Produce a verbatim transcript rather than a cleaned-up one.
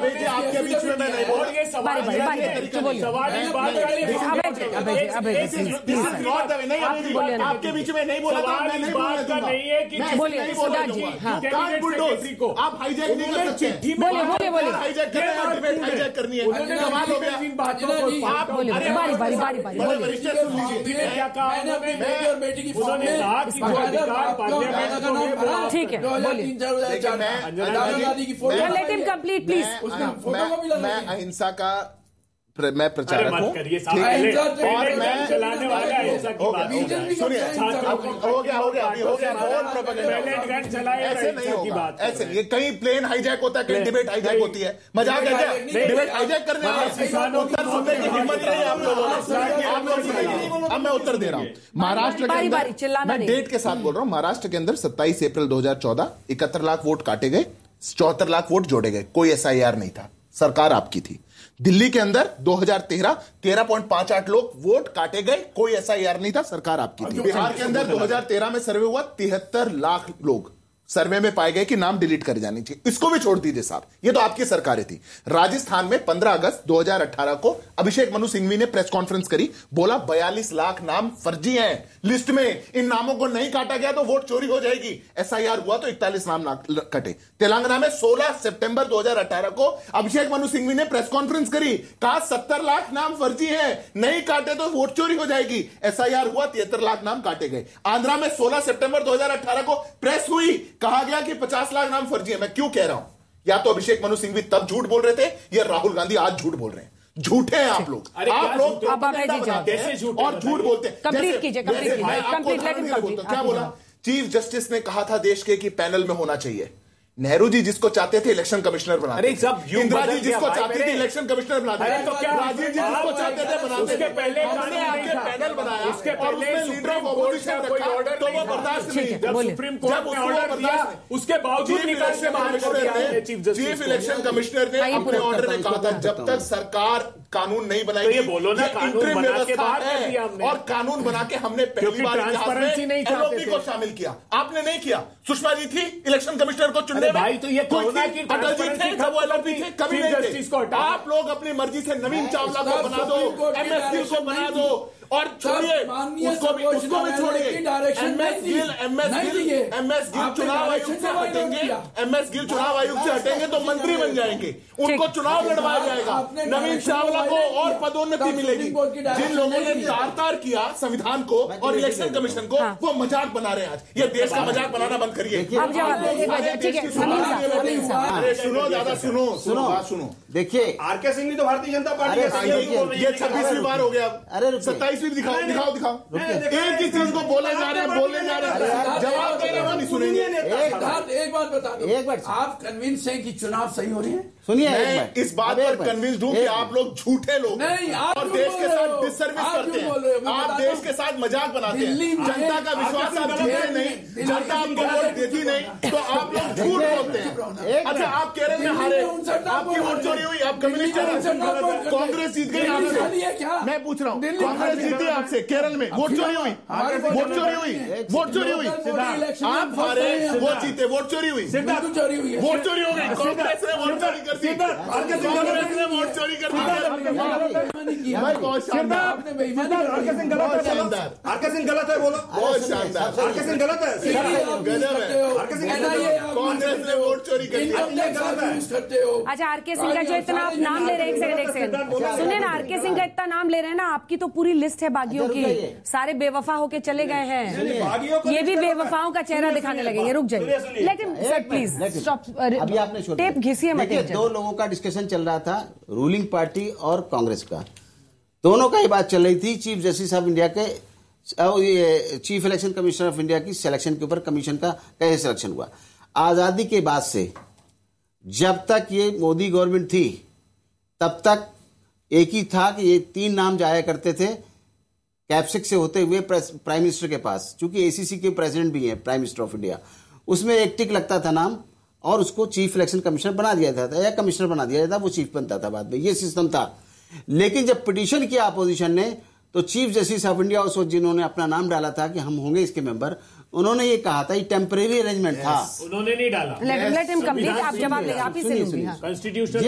अभय जी आपके बीच में मैं नहीं बोल रहा, ये सवाल बारी बारी बारी सवाल इस बात का नहीं, अभय जी अभय जी अभय जी this is not the way, नहीं अभय जी आपके बीच में नहीं बोला था, मैं नहीं बोलने दूंगा, नहीं है कि बोलिए सुधा जी, हाँ कान बुलडोज को आप हाईजैक नहीं कर सकते, बोलिए बोलिए बोलिए हाईजैक करना है, डिबेट हाईजैक करनी है, कमाल हो गया। आप बोलिए बारी बारी बारी बारी बोलिए। वरिष्ठ सुन लीजिए क्या कहा बेटी और बेटी की उन्होंने कहा कि जो अधिकार पार्लियामेंट को है, ठीक है बोलिए। राजीव गांधी की photo, let him complete please. मैं अहिंसा का मैं प्रचारक हूँ, और मैं चलाने वाला अहिंसा की बात सुनिए, हो गया हो गया हो गया बहुत प्रोपेगेंडा, ऐसे नहीं होगा, ऐसे ये कहीं प्लेन हाईजैक होता है, कहीं डिबेट हाईजैक होती है, मजाक है क्या? डिबेट हाईजैक करने वाले उत्तर सुनने की हिम्मत रही आप लोगों ने, आप लोग सुनेंगे। अब मैं उत्तर दे रहा हूँ। महाराष्ट्र के अंदर, मैं डेट के साथ बोल रहा हूँ, महाराष्ट्र के अंदर सत्ताईस अप्रैल दो हजार चौदह इकहत्तर लाख वोट काटे गए, चौहत्तर लाख वोट जोड़े गए, कोई एस आई आर नहीं था, सरकार आपकी थी। दिल्ली के अंदर दो हजार तेरह तेरह पॉइंट पांच आठ लोग वोट काटे गए, कोई एस आई आर नहीं था, सरकार आपकी थी। बिहार के अंदर दो हजार तेरह में सर्वे हुआ, तिहत्तर लाख लोग सर्वे में पाए गए कि नाम डिलीट कर जानी चाहिए, इसको भी छोड़ दीजिए साहब, ये तो आपकी सरकारें थी। राजस्थान में पंद्रह अगस्त दो हजार अठारह को अभिषेक मनु सिंघवी ने प्रेस कॉन्फ्रेंस करी, बोला बयालीस लाख नाम फर्जी हैं लिस्ट में, इन नामों को नहीं काटा गया तो वोट चोरी हो जाएगी, एस आई आर हुआ तो इकतालीस नाम कटे। तेलंगाना में सोलह सितंबर दो हजार अठारह को अभिषेक मनु सिंघवी ने प्रेस कॉन्फ्रेंस करी, कहा सत्तर लाख नाम फर्जी हैं, नहीं काटे तो वोट चोरी हो जाएगी, एस आई आर हुआ, तिहत्तर लाख नाम काटे गए। आंध्रा में सोलह सितंबर दो हजार अठारह को प्रेस हुई, कहा गया कि पचास लाख नाम फर्जी है। मैं क्यों कह रहा हूं, या तो अभिषेक मनु सिंघवी तब झूठ बोल रहे थे, या राहुल गांधी आज झूठ बोल रहे हैं। झूठे हैं आप लोग, आप लोग और झूठ बोलते हैं। कंप्लीट कीजिए, कंप्लीट कीजिए, कंप्लीट लेट हिम कंप्लीट। क्या बोला चीफ जस्टिस ने, कहा था देश के कि पैनल में होना चाहिए। नेहरू जी जिसको चाहते थे इलेक्शन कमिश्नर बनाते, इंदिरा जी जिसको चाहती थी इलेक्शन कमिश्नर बनाते, राजीव जी जिसको चाहते थे बनाते, उसके पहले हमने आके पैनल बनाया, उसके पहले लीडर ऑफ ऑपोजिशन रखा, तो वो बर्दाश्त नहीं। जब सुप्रीम कोर्ट ने ऑर्डर दिया, उसके बावजूद चीफ इलेक्शन कमिश्नर ने अपने ऑर्डर में कहा था जब तक सरकार कानून नहीं बनाएगी, बोलो ना कानून बना के बाहर कर दिया हमने, और कानून बना के हमने पहली बार एल ओ पी को शामिल किया, आपने नहीं किया। सुषमा जी थी इलेक्शन कमिश्नर को चुनने भाई, तो ये कोरोना की अटल जी थे, जब वो एल ओ पी थे, कभी नहीं थे। आप लोग अपनी मर्जी से नवीन चावला को बना दो, एम एस गिल को बना दो, और छोड़िए उसको भी उसको भी छोड़िए। M S Gill M S Gill M S Gill चुनाव आयोग से हटेंगे, एम एस गिल चुनाव आयोग से हटेंगे तो मंत्री बन जाएंगे, उनको चुनाव लड़वाया जाएगा, नवीन चावला को और पदोन्नति मिलेगी। जिन लोगों ने तार तार किया संविधान को और इलेक्शन कमीशन को, वो मजाक बना रहे हैं आज। ये देश का मजाक बनाना बंद करिए। अरे सुनो दादा, सुनो सुनो बात सुनो। देखिए आर के सिंह तो भारतीय जनता पार्टी ये छब्बीसवीं बार हो गया, अरे सत्ताईसवीं दिखाओ दिखाओ दिखाओ, एक ही चीज को बोले जा रहे हैं बोले जा रहे हैं, जवाब देने वाली सुनेंगे। एक बात बता दो, एक बार आप कन्विंस हैं कि चुनाव सही हो रही है? सुनिए, मैं इस बात पर कन्विंस्ड हूं कि आप लोग झूठे लोग हैं और देश के साथ डिसर्विस करते हैं, आप देश के साथ मजाक बनाते हैं, जनता का विश्वास आप जीते नहीं, जनता आपको वोट देती नहीं, तो आप लोग झूठ बोलते हैं। अच्छा आप केरल में हारे, आपकी वोट चोरी हुई, आप कम्युनिस्ट, कांग्रेस जीत गई आपसे, मैं पूछ रहा हूँ कांग्रेस जीती आपसे केरल में, वोट चोरी हुई, वोट चोरी हुई, वोट चोरी हुई, आप हारे, वो जीते, वोट चोरी हुई, वोट चोरी हुई, वोट चोरी हो गई, कांग्रेस ने वोट चोरी कर दी, कांग्रेस ने वोट चोरी कर दी। आपने शानदार, आर के सिंह गलत है, बोलो बहुत शानदार, आर के सिंह गलत है, गजब है, आर के सिंह गलत है, कांग्रेस ने वोट चोरी कर दी। अच्छा आर के सिंह का जो इतना आप नाम ले रहे हैं, एक सेकंड एक सेकंड सुनिए ना, आर के सिंह का इतना नाम ले रहे हैं ना, आपकी तो पूरी लिस्ट है बागियों की, सारे बेवफा होके चले गए हैं, ये भी बेवफाओं का चेहरा दिखाने लगेंगे। रुक जाइए, लेकिन सर प्लीज स्टॉप, अभी आपने छोड़ टेप घिसिए मत। दो लोगों का डिस्कशन चल रहा था, रूलिंग पार्टी और कांग्रेस का, दोनों का ही बात चल रही थी चीफ जस्टिस ऑफ इंडिया के, chief election commissioner of India की सिलेक्शन के ऊपर, कमीशन का कैसे सिलेक्शन हुआ। आजादी के बाद से जब तक ये मोदी गवर्नमेंट थी तब तक एक ही था कि ये तीन नाम जाया करते थे कैप्सिक से होते हुए प्राइम मिनिस्टर के पास, चूंकि एसीसी के प्रेसिडेंट भी हैं प्राइम मिनिस्टर ऑफ इंडिया, उसमें एक टिक लगता था नाम और उसको चीफ इलेक्शन कमिश्नर बना दिया जाता था या कमिश्नर बना दिया जाता, वो चीफ बनता था बाद में, ये सिस्टम था। लेकिन जब पिटीशन किया अपोजिशन ने तो चीफ जस्टिस ऑफ इंडिया उस वक्त जिन्होंने अपना नाम डाला था कि हम होंगे इसके मेंबर, उन्होंने ये कहा था ये टेम्परेरी अरेंजमेंट था, उन्होंने नहीं डाला। लेट हिम कंप्लीट, आप जवाब लेंगे, आप ही से लूंगी। कॉन्स्टिट्यूशन